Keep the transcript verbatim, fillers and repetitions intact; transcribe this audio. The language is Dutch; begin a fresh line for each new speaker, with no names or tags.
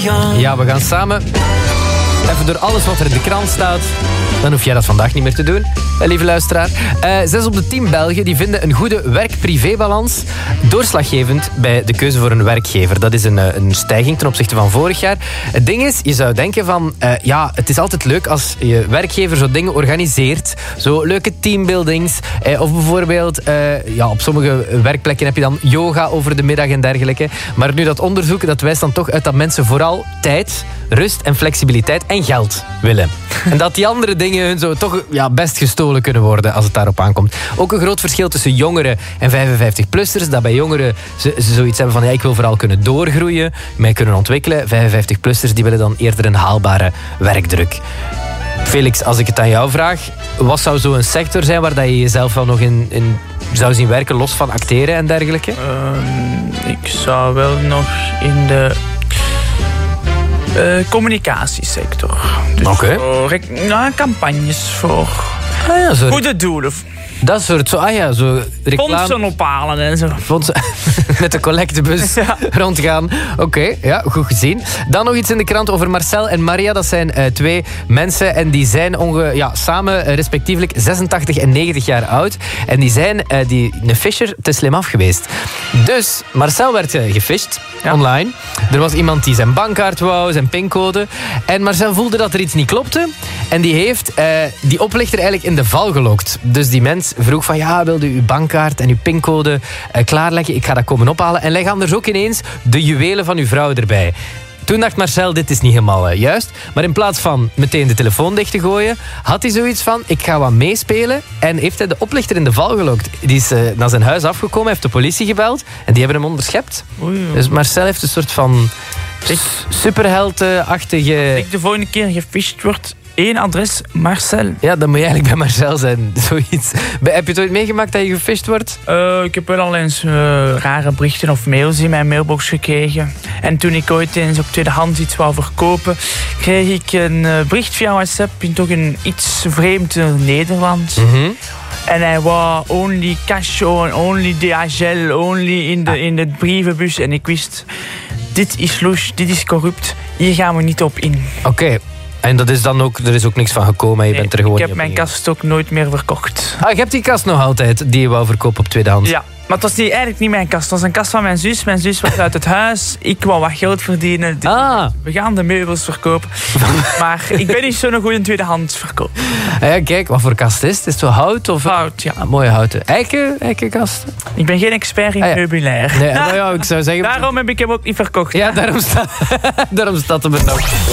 young.
Ja, we gaan samen even door alles wat er in de krant staat. Dan hoef jij dat vandaag niet meer te doen, lieve luisteraar. Uh, zes op de tien Belgen die vinden een goede werk-privé-balans doorslaggevend bij de keuze voor een werkgever. Dat is een, een stijging ten opzichte van vorig jaar. Het ding is, je zou denken van... Uh, ja, het is altijd leuk als je werkgever zo dingen organiseert. Zo leuke teambuildings. Uh, of bijvoorbeeld, uh, ja, op sommige werkplekken heb je dan yoga over de middag en dergelijke. Maar nu dat onderzoek, dat wijst dan toch uit dat mensen vooral tijd, rust en flexibiliteit en geld willen. En dat die andere dingen hun zo toch ja, best gestolen kunnen worden als het daarop aankomt. Ook een groot verschil tussen jongeren en vijfenvijftig-plussers. Dat bij jongeren ze, ze zoiets hebben van ja, ik wil vooral kunnen doorgroeien, mij kunnen ontwikkelen. vijfenvijftig-plussers die willen dan eerder een haalbare werkdruk. Felix, als ik het aan jou vraag, wat zou zo'n sector zijn waar dat je jezelf wel nog in, in zou zien werken, los van acteren en dergelijke?
Um, ik zou wel nog in de uh, communicatiesector. Dus
Oké.
Okay. Nou, campagnes voor
ah, ja, zo
goede doelen.
Dat soort, zo, ah ja, zo reclame.
Fondsen ophalen en zo.
Fondsen, met de collectebus ja. rondgaan. Oké, okay, ja, goed gezien. Dan nog iets in de krant over Marcel en Maria. Dat zijn uh, twee mensen en die zijn onge, ja, samen uh, respectievelijk zesentachtig en negentig jaar oud. En die zijn uh, die, een fisher te slim af geweest. Dus Marcel werd uh, gefisht ja. online. Er was iemand die zijn bankkaart wou, zijn pincode. En Marcel voelde dat er iets niet klopte. En die heeft uh, die oplichter eigenlijk in de val gelokt. Dus die mens vroeg van ja, wilde u uw bankkaart en uw pincode uh, klaarleggen? Ik ga dat komen ophalen. En leg anders ook ineens de juwelen van uw vrouw erbij. Toen dacht Marcel, dit is niet helemaal uh, juist. Maar in plaats van meteen de telefoon dicht te gooien, had hij zoiets van, ik ga wat meespelen. En heeft hij de oplichter in de val gelokt. Die is uh, naar zijn huis afgekomen, heeft de politie gebeld. En die hebben hem onderschept.
Oei, oei.
Dus Marcel heeft een soort van superheldachtige...
Als ik de volgende keer gefisht word... Eén adres, Marcel.
Ja, dan moet je eigenlijk bij Marcel zijn. Zoiets. Heb je het ooit meegemaakt dat je gefisht wordt?
Uh, ik heb wel al eens uh, rare berichten of mails in mijn mailbox gekregen. En toen ik ooit eens op tweedehands iets wou verkopen, kreeg ik een uh, bericht via WhatsApp in toch een iets vreemd Nederlands.
Mm-hmm.
En hij wou only cash, only D H L, only in de, ah. in de brievenbus. En ik wist, dit is louche, dit is corrupt. Hier gaan we niet op in.
Oké. Okay. En dat is dan ook, er is ook niks van gekomen. Je
nee,
bent er gewoon
ik heb mijn kast ook nooit meer verkocht.
Ah, je hebt die kast nog altijd, die je wou verkopen op tweedehands?
Ja, maar het was niet, eigenlijk niet mijn kast. Het was een kast van mijn zus. Mijn zus was uit het huis. Ik wou wat geld verdienen. Dus
ah.
We gaan de meubels verkopen. Maar ik ben niet zo'n goede tweedehands verkoper.
Ja, kijk, wat voor kast is het? Is het zo hout? Of...
Hout, ja.
Ah, mooie houten. Eiken, eikenkasten?
Ik ben geen expert in
ah, ja.
meubilair.
Nee, nou ja, ik zou zeggen...
Daarom heb ik hem ook niet verkocht.
Ja, daarom, sta... daarom staat hem er nog.